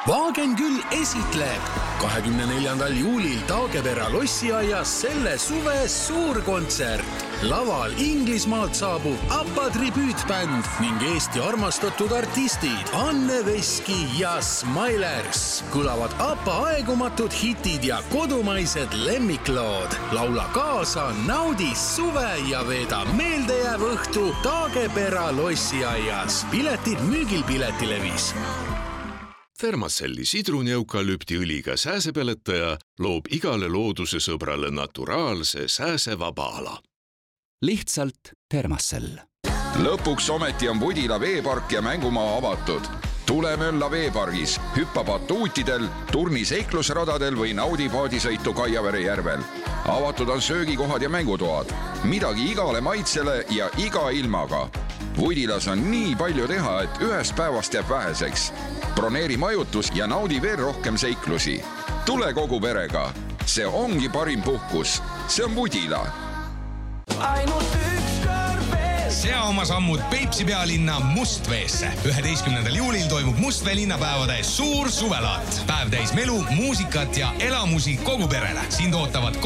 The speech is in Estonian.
Vaagen küll esitleb 24. juulil Taagepera lossiaias selle suve suurkontsert. Laval Inglismaalt saabub ABBA tribüütbänd ning Eesti armastatud artistid Anne Veski ja Smilers. Kõlavad ABBA aegumatud hitid ja kodumaised lemmiklood. Laula kaasa, naudi suve ja veeda meeldejääv õhtu Taagepera lossiaias. Piletid müügil Piletilevis. Thermacelli sidruni-eukalüptiõliga sääsepeletaja loob igale looduse sõbrale naturaalse sääsevaba ala. Lihtsalt Thermacell. Lõpuks ometi on Budila veepark ja mängumaa avatud. Tule mölla veepargis, hüppa batuutidel, turni seiklusradadel või naudi paadisõitu Kaiavere järvel. Avatud on söögikohad ja mängutoad. Midagi igale maitsele ja iga ilmaga. Budilas on nii palju teha, et ühest päevast jääb väheseks. Broneeri majutus ja naudi veel rohkem seiklusi. Tule kogu perega. See ongi parim puhkus. See on Budila. Ainult üks kord veel. Sea oma sammud Peipsi pealinna Mustveesse. 11. juulil toimub Mustvee linnapäevade suur suvelaat. Päev täis melu, muusikat ja elamusi kogu perele. Sind ootavad